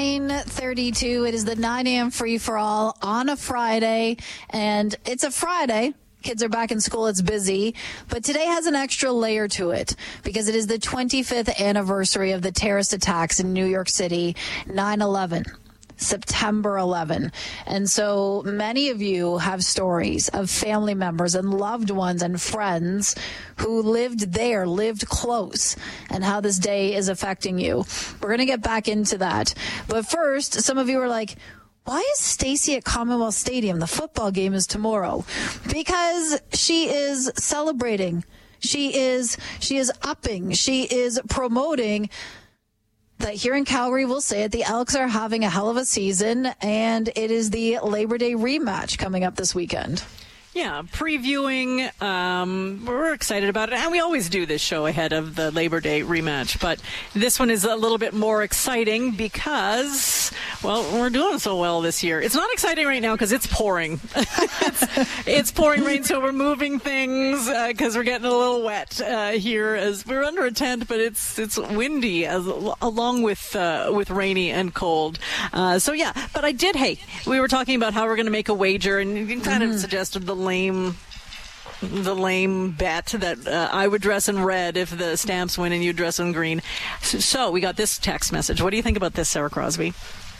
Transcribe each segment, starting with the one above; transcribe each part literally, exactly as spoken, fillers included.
nine thirty-two. It is the nine a.m. free-for-all on a Friday, and it's a Friday. Kids are back in school. It's busy. But today has an extra layer to it because it is the twenty-fifth anniversary of the terrorist attacks in New York City, nine eleven. September eleventh. And so many of you have stories of family members and loved ones and friends who lived there, lived close, and how this day is affecting you. We're going to get back into that. But first, some of you are like, why is Stacey at Commonwealth Stadium? The football game is tomorrow. Because she is celebrating. She is, she is upping. She is promoting that here in Calgary, we'll say it, the Elks are having a hell of a season, and it is the Labor Day rematch coming up this weekend. Yeah, previewing. Um, we're excited about it, and we always do this show ahead of the Labor Day rematch. But this one is a little bit more exciting because, well, we're doing so well this year. It's not exciting right now because it's pouring. it's, it's pouring rain, so we're moving things because uh, we're getting a little wet uh, here. As we're under a tent, but it's it's windy as along with uh, with rainy and cold. Uh, so yeah, but I did. Hey, we were talking about how we're going to make a wager, and you kind mm-hmm. of suggested the lame the lame bet that uh, I would dress in red if the Stamps win and you dress in green. So, so we got this text message. What do you think about this, Sarah Crosby?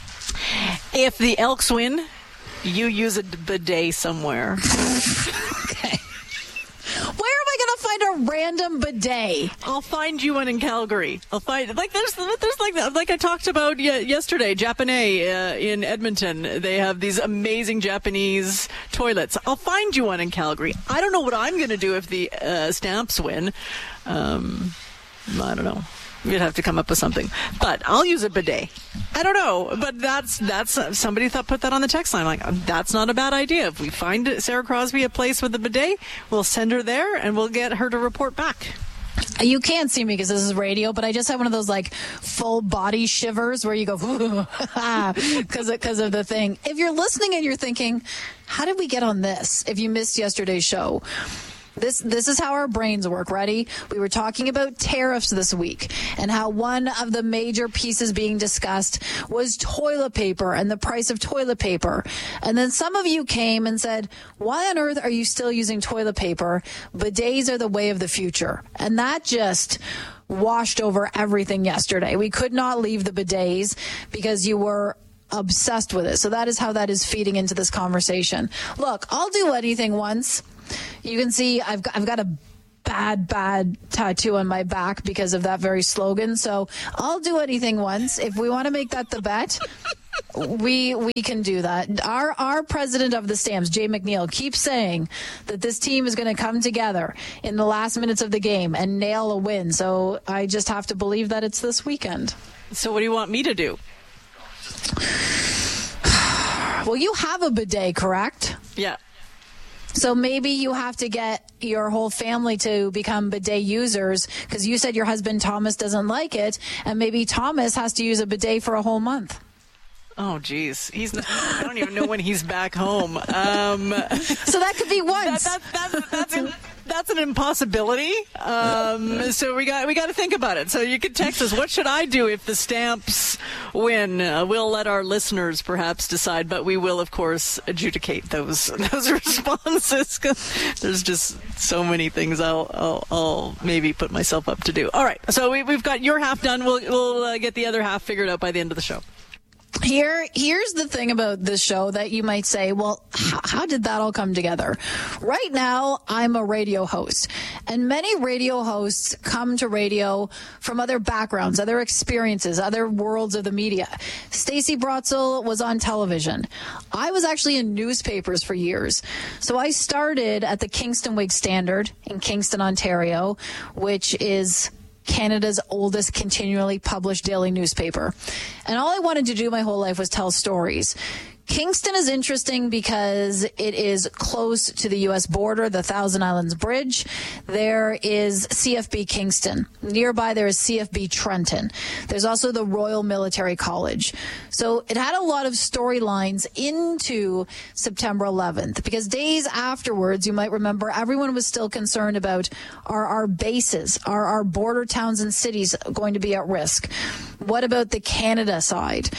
If the Elks win, you use a bidet somewhere. Okay. Where am I going to find a random bidet? I'll find you one in Calgary. I'll find like there's there's like like I talked about yesterday, Japanese uh, in Edmonton. They have these amazing Japanese toilets. I'll find you one in Calgary. I don't know what I'm going to do if the uh, Stamps win. Um, I don't know. You'd have to come up with something, but I'll use a bidet. I don't know, but that's that's uh, somebody thought put that on the text line. Like, that's not a bad idea. If we find Sarah Crosby a place with a bidet, we'll send her there and we'll get her to report back. You can't see me because this is radio, but I just have one of those like full body shivers where you go because because of the thing. If you're listening and you're thinking, how did we get on this? If you missed yesterday's show. This this is how our brains work. Ready? We were talking about tariffs this week and how one of the major pieces being discussed was toilet paper and the price of toilet paper. And then some of you came and said, why on earth are you still using toilet paper? Bidets are the way of the future. And that just washed over everything yesterday. We could not leave the bidets because you were obsessed with it. So that is how that is feeding into this conversation. Look, I'll do anything once. You can see I've got, I've got a bad, bad tattoo on my back because of that very slogan. So I'll do anything once. If we want to make that the bet, we we can do that. Our our president of the Stamps, Jay McNeil, keeps saying that this team is going to come together in the last minutes of the game and nail a win. So I just have to believe that it's this weekend. So what do you want me to do? Well, you have a bidet, correct? Yeah. So maybe you have to get your whole family to become bidet users because you said your husband Thomas doesn't like it, and maybe Thomas has to use a bidet for a whole month. Oh, geez. He's not, I don't even know when he's back home. Um, so that could be once. That, that, that, that's, an, that's an impossibility. Um, so we got we got to think about it. So you could text us, what should I do if the Stamps win? Uh, we'll let our listeners perhaps decide, but we will, of course, adjudicate those those responses because there's just so many things I'll, I'll, I'll maybe put myself up to do. All right. So we, we've got your half done. We'll, we'll uh, get the other half figured out by the end of the show. Here, here's the thing about this show that you might say, well, how, how did that all come together? Right now, I'm a radio host, and many radio hosts come to radio from other backgrounds, other experiences, other worlds of the media. Stacey Brotzel was on television. I was actually in newspapers for years. So I started at the Kingston Whig Standard in Kingston, Ontario, which is Canada's oldest continually published daily newspaper. And all I wanted to do my whole life was tell stories. Kingston is interesting because it is close to the U S border, the Thousand Islands Bridge. There is C F B Kingston. Nearby, there is C F B Trenton. There's also the Royal Military College. So it had a lot of storylines into September eleventh, because days afterwards, you might remember, everyone was still concerned about, are our bases, are our border towns and cities going to be at risk? What about the Canada side?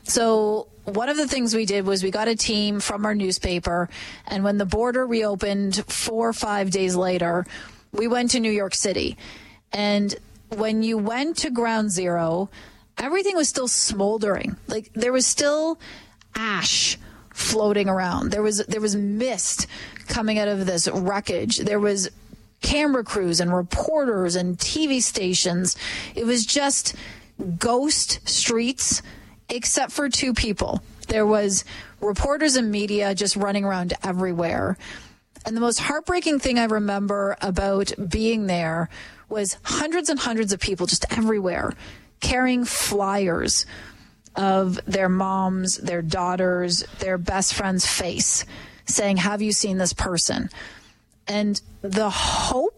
So one of the things we did was we got a team from our newspaper, and when the border reopened four or five days later, we went to New York City. And when you went to Ground Zero, everything was still smoldering. Like, there was still ash floating around. There was there was mist coming out of this wreckage. There was camera crews and reporters and T V stations. It was just ghost streets, except for two people. There was reporters and media just running around everywhere. And the most heartbreaking thing I remember about being there was hundreds and hundreds of people just everywhere carrying flyers of their moms, their daughters, their best friend's face, saying, have you seen this person? And the hope,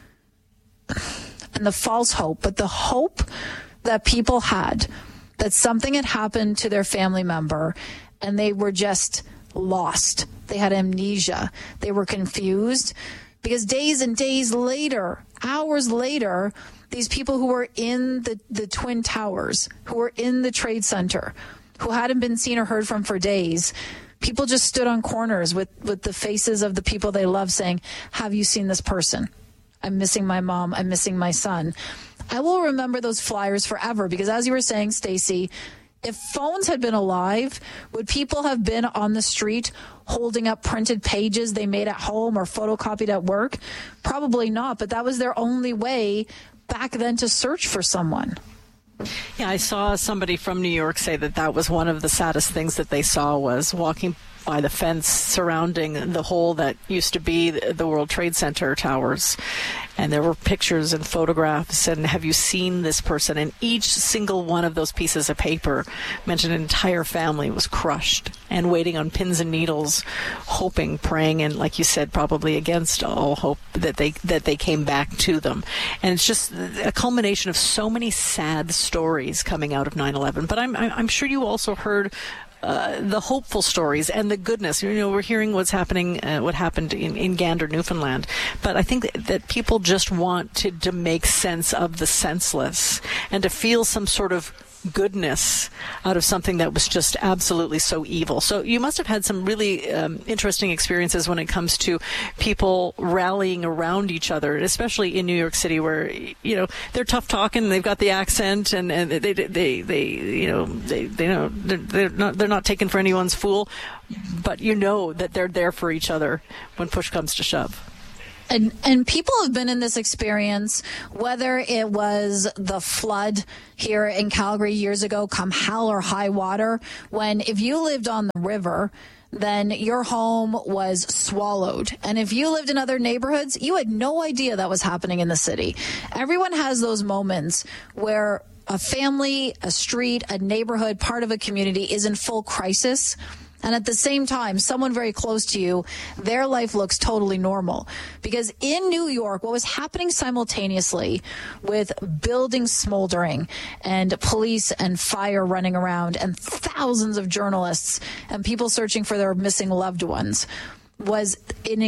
and the false hope, but the hope that people had that something had happened to their family member and they were just lost. They had amnesia. They were confused because days and days later, hours later, these people who were in the, the Twin Towers, who were in the Trade Center, who hadn't been seen or heard from for days, people just stood on corners with, with the faces of the people they love saying, have you seen this person? I'm missing my mom. I'm missing my son. I will remember those flyers forever because, as you were saying, Stacey, if phones had been alive, would people have been on the street holding up printed pages they made at home or photocopied at work? Probably not, but that was their only way back then to search for someone. Yeah, I saw somebody from New York say that that was one of the saddest things that they saw was walking by the fence surrounding the hole that used to be the World Trade Center towers. And there were pictures and photographs and have you seen this person? And each single one of those pieces of paper meant an entire family was crushed and waiting on pins and needles, hoping, praying, and like you said, probably against all hope that they that they came back to them. And it's just a culmination of so many sad stories coming out of nine eleven. But I'm I'm sure you also heard Uh, the hopeful stories and the goodness. You know, we're hearing what's happening, uh, what happened in, in Gander, Newfoundland. But I think that, that people just want to, to make sense of the senseless and to feel some sort of goodness out of something that was just absolutely so evil. So you must have had some really um, interesting experiences when it comes to people rallying around each other, especially in New York City, where, you know, they're tough talking, they've got the accent, and, and they, they, they, you know, they, they know they're, they're not, they're not taken for anyone's fool, but you know that they're there for each other when push comes to shove. And, and people have been in this experience, whether it was the flood here in Calgary years ago, come hell or high water, when if you lived on the river, then your home was swallowed. And if you lived in other neighborhoods, you had no idea that was happening in the city. Everyone has those moments where a family, a street, a neighborhood, part of a community is in full crisis. And at the same time, someone very close to you, their life looks totally normal. Because in New York, what was happening simultaneously with buildings smoldering and police and fire running around and thousands of journalists and people searching for their missing loved ones was an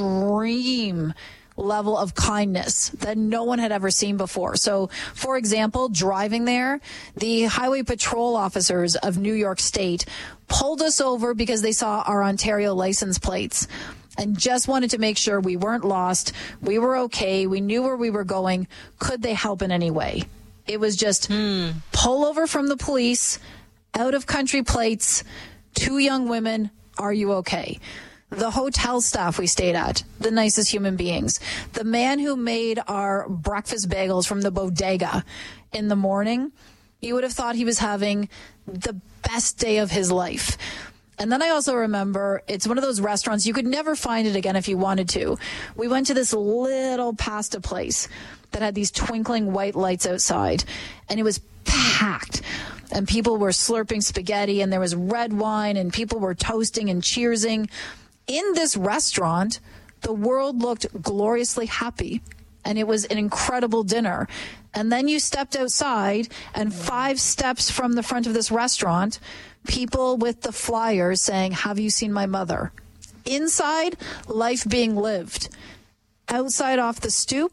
extreme level of kindness that no one had ever seen before. So, for example, driving there, the highway patrol officers of New York State pulled us over because they saw our Ontario license plates and just wanted to make sure we weren't lost, we were okay, we knew where we were going. Could they help in any way? It was just mm. pull over from the police, out of country plates, two young women, are you okay? The hotel staff we stayed at, the nicest human beings. The man who made our breakfast bagels from the bodega in the morning, you would have thought he was having the best day of his life. And then I also remember it's one of those restaurants, you could never find it again if you wanted to. We went to this little pasta place that had these twinkling white lights outside, and it was packed. And people were slurping spaghetti, and there was red wine, and people were toasting and cheersing. In this restaurant, the world looked gloriously happy, and it was an incredible dinner. And then you stepped outside, and five steps from the front of this restaurant, people with the flyers saying, have you seen my mother? Inside, life being lived. Outside off the stoop,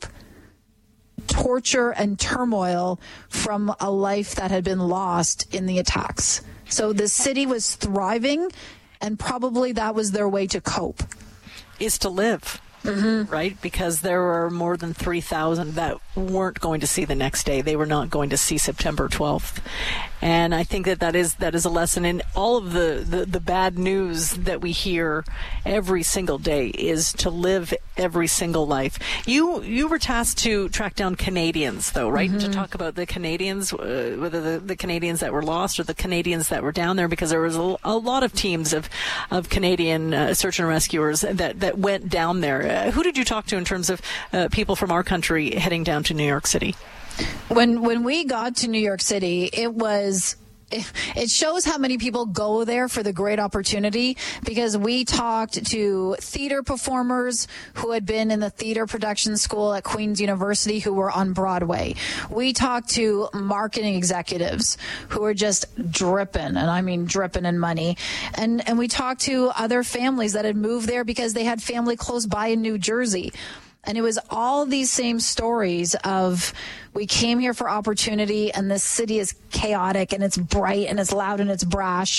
torture and turmoil from a life that had been lost in the attacks. So the city was thriving, and probably that was their way to cope. Is to live. Mm-hmm. Right? Because there were more than three thousand that weren't going to see the next day. They were not going to see September twelfth. And I think that that is, that is a lesson in all of the, the, the bad news that we hear every single day, is to live every single life. You you were tasked to track down Canadians, though, right? Mm-hmm. To talk about the Canadians, uh, whether the, the Canadians that were lost or the Canadians that were down there, because there was a, a lot of teams of, of Canadian uh, search and rescuers that, that went down there. Uh, who did you talk to in terms of uh, people from our country heading down to New York City? When when we got to New York City, it was it shows how many people go there for the great opportunity, because we talked to theater performers who had been in the theater production school at Queen's University who were on Broadway. We talked to marketing executives who were just dripping, and I mean dripping in money. And, and we talked to other families that had moved there because they had family close by in New Jersey. And it was all these same stories of, we came here for opportunity, and this city is chaotic, and it's bright, and it's loud, and it's brash.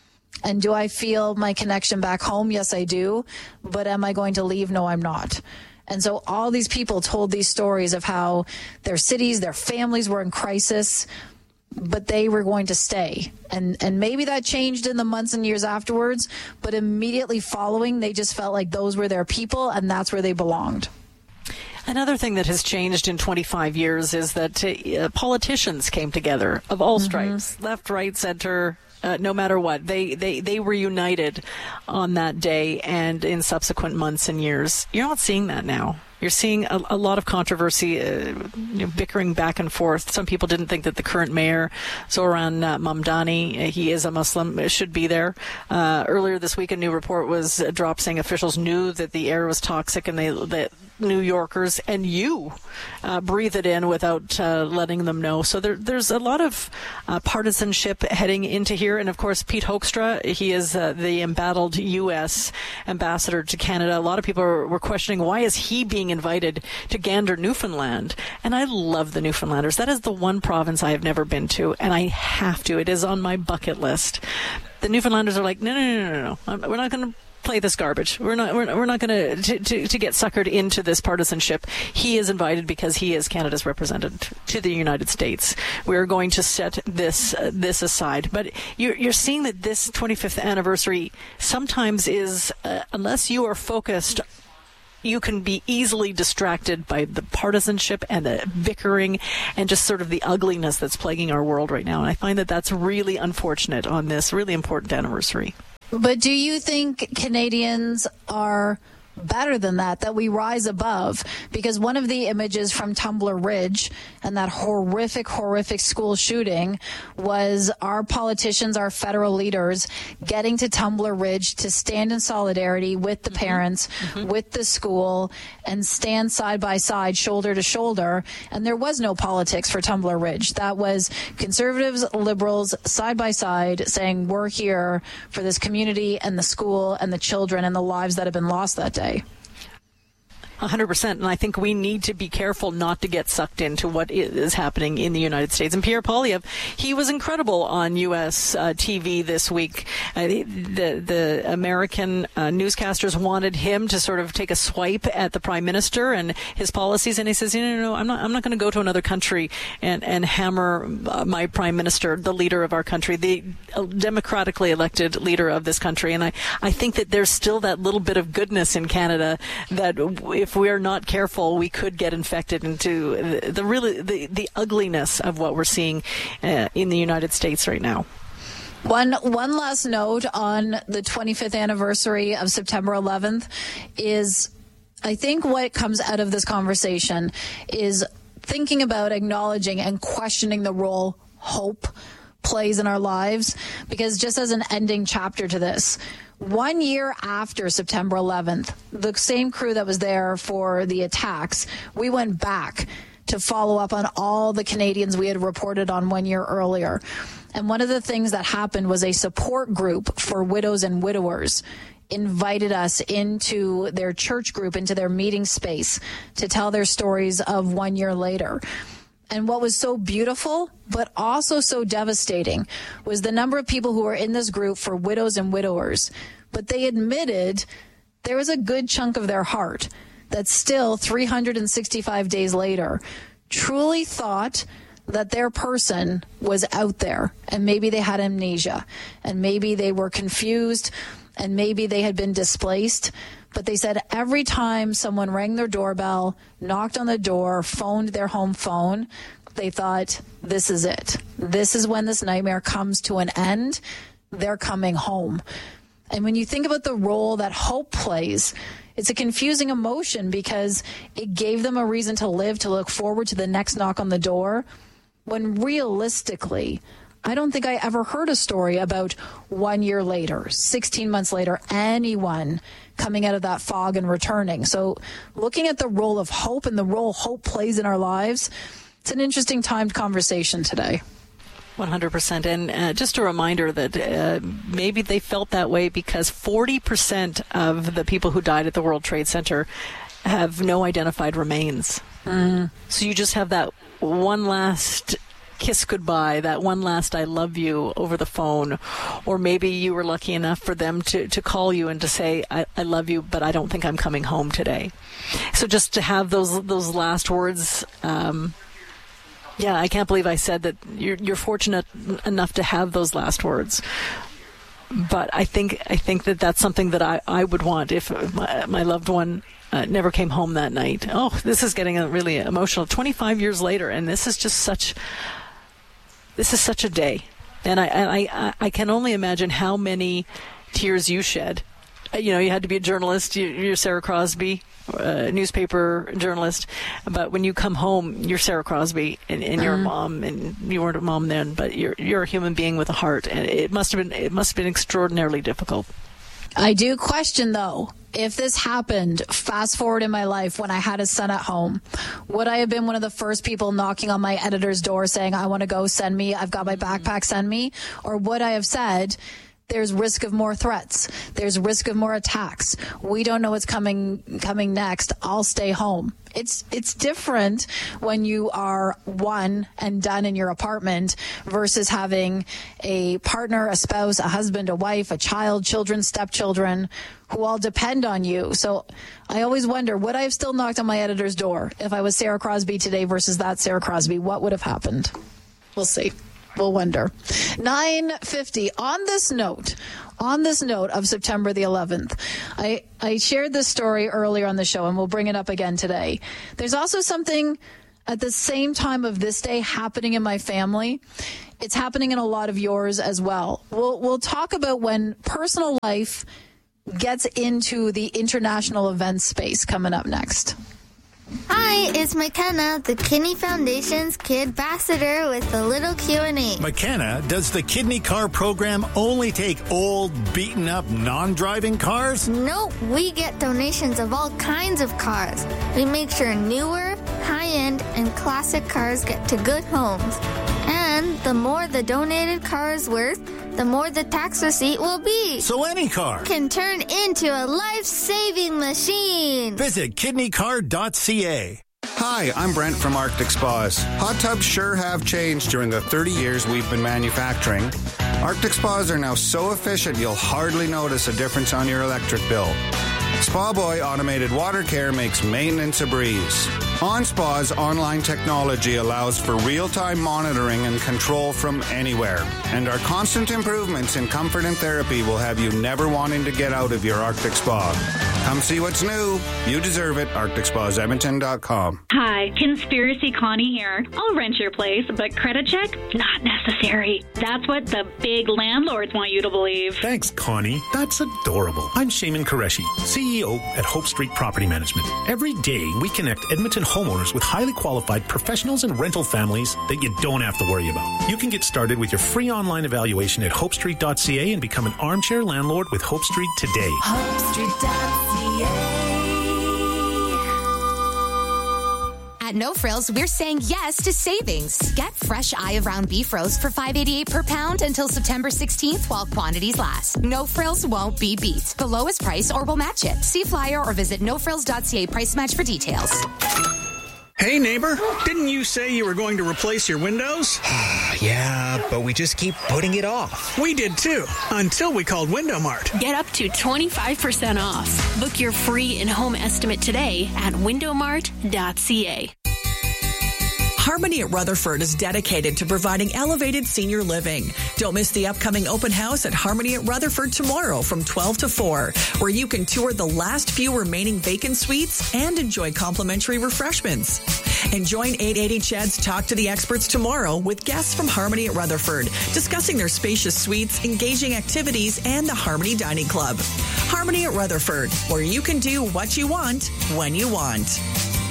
And do I feel my connection back home? Yes, I do. But am I going to leave? No, I'm not. And so all these people told these stories of how their cities, their families were in crisis, but they were going to stay. And and maybe that changed in the months and years afterwards, but immediately following, they just felt like those were their people, and that's where they belonged. Another thing that has changed in twenty-five years is that uh, politicians came together of all stripes, mm-hmm. left, right, center, uh, no matter what. They, they, they were united on that day and in subsequent months and years. You're not seeing that now. You're seeing a, a lot of controversy, uh, you know, bickering back and forth. Some people didn't think that the current mayor, Zoran uh, Mamdani, uh, he is a Muslim, should be there. Uh, earlier this week, a new report was uh, dropped saying officials knew that the air was toxic, and they that New Yorkers and you uh, breathe it in without uh, letting them know. So there, there's a lot of uh, partisanship heading into here. And of course, Pete Hoekstra, he is uh, the embattled U S ambassador to Canada. A lot of people are, were questioning, why is he being invited to Gander, Newfoundland? And I love the Newfoundlanders. That is the one province I have never been to, and I have to. It is on my bucket list. The Newfoundlanders are like, no, no, no, no, no. We're not going to play this garbage. We're not. We're, we're not going to to get suckered into this partisanship. He is invited because he is Canada's representative to the United States. We are going to set this uh, this aside. But you're you're seeing that this twenty-fifth anniversary sometimes is, uh, unless you are focused, you can be easily distracted by the partisanship and the bickering and just sort of the ugliness that's plaguing our world right now. And I find that that's really unfortunate on this really important anniversary. But do you think Canadians are better than that, that we rise above? Because one of the images from Tumbler Ridge and that horrific, horrific school shooting was our politicians, our federal leaders, getting to Tumbler Ridge to stand in solidarity with the mm-hmm. parents, mm-hmm. with the school, and stand side by side, shoulder to shoulder. And there was no politics for Tumbler Ridge. That was conservatives, liberals, side by side, saying we're here for this community and the school and the children and the lives that have been lost that day. one hundred percent. And I think we need to be careful not to get sucked into what is happening in the United States. And Pierre Poilievre, he was incredible on U S uh, T V this week. Uh, the, the American uh, newscasters wanted him to sort of take a swipe at the Prime Minister and his policies. And he says, no, no, no, I'm not, I'm not going to go to another country and, and hammer uh, my Prime Minister, the leader of our country, the democratically elected leader of this country. And I, I think that there's still that little bit of goodness in Canada that if If we are not careful, we could get infected into the, the really the, the ugliness of what we're seeing uh, in the United States right now. One one last note on the twenty-fifth anniversary of September eleventh is, I think what comes out of this conversation is thinking about acknowledging and questioning the role hope plays in our lives. Because just as an ending chapter to this, one year after September eleventh, the same crew that was there for the attacks, we went back to follow up on all the Canadians we had reported on one year earlier. And one of the things that happened was a support group for widows and widowers invited us into their church group, into their meeting space, to tell their stories of one year later. And what was so beautiful, but also so devastating, was the number of people who were in this group for widows and widowers. But they admitted there was a good chunk of their heart that still, three hundred sixty-five days later, truly thought that their person was out there, and maybe they had amnesia, and maybe they were confused, and maybe they had been displaced. But they said every time someone rang their doorbell, knocked on the door, phoned their home phone, they thought, this is it. This is when this nightmare comes to an end. They're coming home. And when you think about the role that hope plays, it's a confusing emotion because it gave them a reason to live, to look forward to the next knock on the door, when realistically, I don't think I ever heard a story about one year later, sixteen months later, anyone coming out of that fog and returning. So looking at the role of hope and the role hope plays in our lives, it's an interesting timed conversation today. one hundred percent. And uh, just a reminder that uh, maybe they felt that way because forty percent of the people who died at the World Trade Center have no identified remains. Mm. So you just have that one last kiss goodbye, that one last I love you over the phone. Or maybe you were lucky enough for them to, to call you and to say, I, I love you, but I don't think I'm coming home today. So just to have those those last words, um, yeah, I can't believe I said that you're, you're fortunate enough to have those last words. But I think I think that that's something that I, I would want if my, my loved one uh, never came home that night. Oh, this is getting really emotional. twenty-five years later, and this is just such this is such a day. And I I, I can only imagine how many tears you shed. You know, you had to be a journalist. You're Sarah Crosby, a newspaper journalist. But when you come home, you're Sarah Crosby, and, and you're mm. a mom, and you weren't a mom then, but you're you're a human being with a heart, and it must have been it must have been extraordinarily difficult. I do question, though, if this happened, fast forward in my life when I had a son at home, would I have been one of the first people knocking on my editor's door saying, I want to go, send me, I've got my backpack, send me? Or would I have said, there's risk of more threats. There's risk of more attacks. We don't know what's coming coming next. I'll stay home. It's it's different when you are one and done in your apartment versus having a partner, a spouse, a husband, a wife, a child, children, stepchildren who all depend on you. So I always wonder, would I have still knocked on my editor's door if I was Sarah Crosby today versus that Sarah Crosby? What would have happened? We'll see. We'll wonder. nine fifty. On this note, on this note of September the eleventh, I, I shared this story earlier on the show, and we'll bring it up again today. There's also something at the same time of this day happening in my family. It's happening in a lot of yours as well. We'll, we'll talk about when personal life gets into the international event space coming up next. Hi, it's McKenna, the Kidney Foundation's Kid Ambassador with a little Q and A. McKenna, does the Kidney Car program only take old, beaten-up, non-driving cars? Nope, we get donations of all kinds of cars. We make sure newer, high-end, and classic cars get to good homes. And the more the donated car is worth, the more the tax receipt will be. So any car can turn into a life-saving machine. Visit kidney car dot c a. Hi, I'm Brent from Arctic Spas. Hot tubs sure have changed during the thirty years we've been manufacturing. Arctic Spas are now so efficient you'll hardly notice a difference on your electric bill. Spa Boy Automated Water Care makes maintenance a breeze. OnSpa's online technology allows for real-time monitoring and control from anywhere. And our constant improvements in comfort and therapy will have you never wanting to get out of your Arctic Spa. Come see what's new. You deserve it. arctic spas edmonton dot com. Hi, Conspiracy Connie here. I'll rent your place, but credit check? Not necessary. That's what the big landlords want you to believe. Thanks, Connie. That's adorable. I'm Shaman Qureshi, C E O at Hope Street Property Management. Every day, we connect Edmonton homeowners with highly qualified professionals and rental families that you don't have to worry about. You can get started with your free online evaluation at hope street dot c a and become an armchair landlord with Hope Street today. hope street dot c a. At No Frills, we're saying yes to savings. Get fresh eye of round beef roast for five dollars and eighty-eight cents per pound until September sixteenth while quantities last. No Frills won't be beat. The lowest price or we'll match it. See flyer or visit no frills dot c a price match for details. Hey, neighbor, didn't you say you were going to replace your windows? Yeah, but we just keep putting it off. We did too, until we called Window Mart. Get up to twenty-five percent off. Book your free in-home estimate today at window mart dot c a. Harmony at Rutherford is dedicated to providing elevated senior living. Don't miss the upcoming open house at Harmony at Rutherford tomorrow from twelve to four, where you can tour the last few remaining vacant suites and enjoy complimentary refreshments. And join eight eighty C H E D's Talk to the Experts tomorrow with guests from Harmony at Rutherford, discussing their spacious suites, engaging activities, and the Harmony Dining Club. Harmony at Rutherford, where you can do what you want, when you want.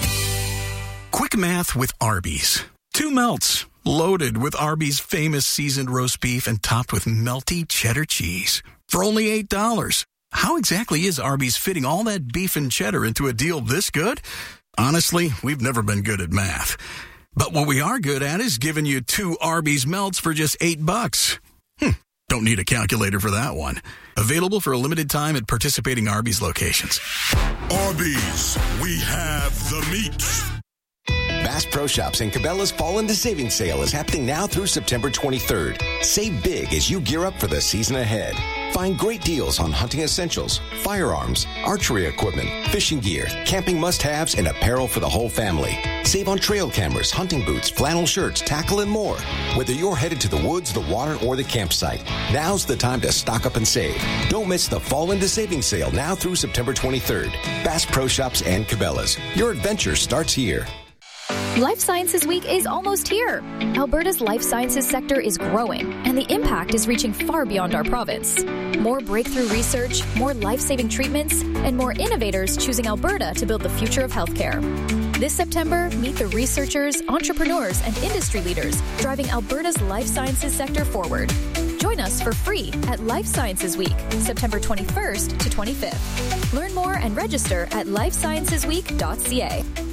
Quick math with Arby's. Two melts, loaded with Arby's famous seasoned roast beef and topped with melty cheddar cheese. For only eight dollars. How exactly is Arby's fitting all that beef and cheddar into a deal this good? Honestly, we've never been good at math. But what we are good at is giving you two Arby's melts for just eight bucks. Hm, don't need a calculator for that one. Available for a limited time at participating Arby's locations. Arby's, we have the meat. Bass Pro Shops and Cabela's Fall into Savings Sale is happening now through September twenty-third. Save big as you gear up for the season ahead. Find great deals on hunting essentials, firearms, archery equipment, fishing gear, camping must-haves, and apparel for the whole family. Save on trail cameras, hunting boots, flannel shirts, tackle, and more. Whether you're headed to the woods, the water, or the campsite, now's the time to stock up and save. Don't miss the Fall into Savings Sale now through September twenty-third. Bass Pro Shops and Cabela's. Your adventure starts here. Life Sciences Week is almost here. Alberta's life sciences sector is growing, and the impact is reaching far beyond our province. More breakthrough research, more life-saving treatments, and more innovators choosing Alberta to build the future of healthcare. This September, meet the researchers, entrepreneurs, and industry leaders driving Alberta's life sciences sector forward. Join us for free at Life Sciences Week, September twenty-first to twenty-fifth. Learn more and register at life sciences week dot c a.